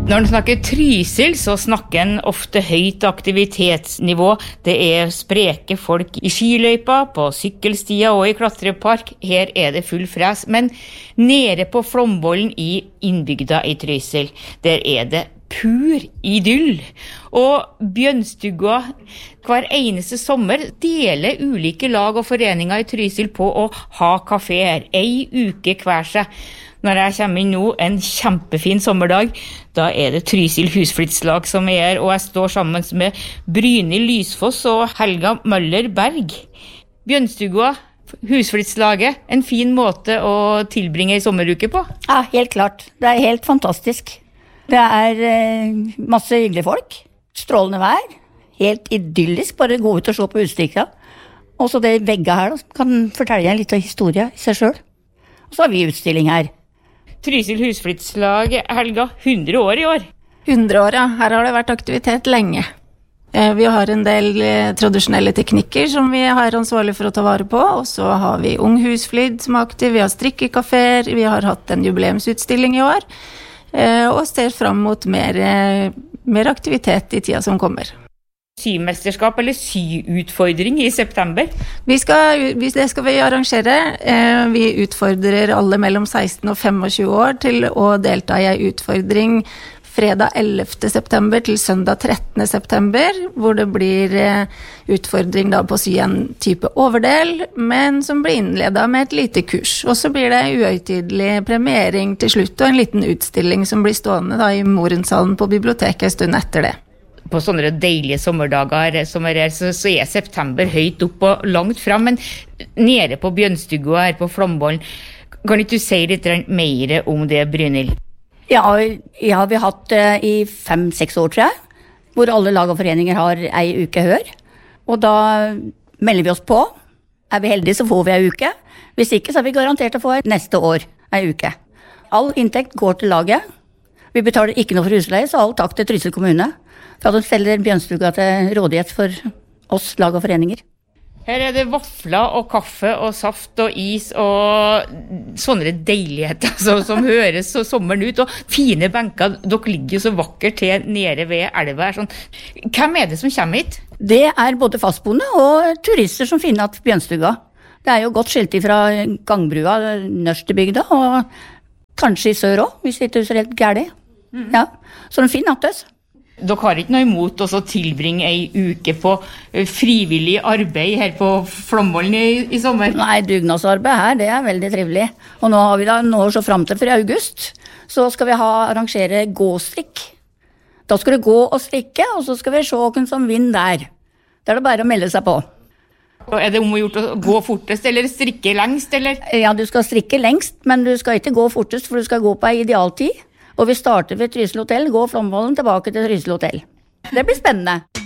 Når man snakker Trysil, så snakker man ofte høyt aktivitetsnivå. Det spreke folk i skiløypa, på sykkelstier og i klatrepark. Her det full fres. Men nede på Flombollen i innbygda i Trysil, der det pur idyll. Og Bjønnstua hver eneste sommer deler ulike lag og foreninger i Trysil på å ha kaféer. En uke hver seg. Når jeg kommer inn nå, en kjempefin sommerdag, da det Trysil husflyttslag som her, og jeg står sammen med Brynhild Lysfoss og Helga Møller Berg. Bjønnstua, husflyttslaget, en fin måte å tilbringe en sommeruke på? Ja, helt klart. Det helt fantastisk. Det masse hyggelige folk, strålende vær, helt idyllisk, bare gå ut og se på utsikta. Og så det vegget her, da, kan fortelle en liten historie i seg selv. Og så har vi utstilling her. Trysil husflyttslag, Helga, 100 år i år. 100 år, ja. Her har det vært aktivitet lenge. Vi har en del tradisjonelle teknikker som vi har ansvarlig for å ta vare på, og så har vi Ung Husflid som aktiv, vi har strikkekaféer, vi har hatt en jubileumsutstilling i år, og ser fram mot mer aktivitet i tida som kommer. Symesterskap eller syutfordring i september? Det skal vi arrangere. Vi utfordrer alle mellom 16 og 25 år til å delta i en utfordring fredag 11. september til søndag 13. september, hvor det blir utfordring da på å sy en type overdel, men som blir innledet med et lite kurs. Og så blir det uhøytidelig premiering til slutt, og en liten utstilling som blir stående da i Morenshallen på biblioteket en stund etter det. På sånne deilige sommerdager som her, så september høyt opp og langt frem, men nede på Bjønnstua her på Flombollen, kan ikke du si litt mer om det, Brynhild? Ja, vi har hatt det i 5-6 år, tror jeg, hvor alle lag og foreninger har en uke hør. Og da melder vi oss på. Vi heldige, så får vi en uke. Hvis ikke, så har vi garantert å få neste år en uke. All inntekt går til laget. Vi betaler ikke noe for husleie, så all takk til Trysil kommune. For at de selger Bjønnstua til rådighet for oss lag og foreninger. Her det vafler og kaffe og saft og is og sånne deiligheter som høres så sommeren ut. Og fine benker, dere ligger jo så vakkert til nede ved elva. Sånn. Hvem det som kommer hit? Det både fastboende og turister som finner at Bjønnstua. Det jo godt skilt fra gangbrua, Nørstebygda, og kanskje i sør også, hvis det ikke er helt gærlig. Ja, så de finner at oss. Dere har ikke noe imot å tilbringe en uke på frivillig arbeid her på Flombollen i sommer? Nei, dugnadsarbeid her, det veldig trivelig. Og nå har vi da noe så frem til for august, så skal vi arrangere gåstrikk. Da skal du gå og strikke, og så skal vi se hvem som vinner der. Da det bare å melde seg på. Og det om å gjort å gå fortest, eller strikke lengst, eller? Ja, du skal strikke lengst, men du skal ikke gå fortest, for du skal gå på en idealtid. Og vi starter ved Trysil hotell, går Flombollen tilbake til Trysil hotell. Det blir spennende.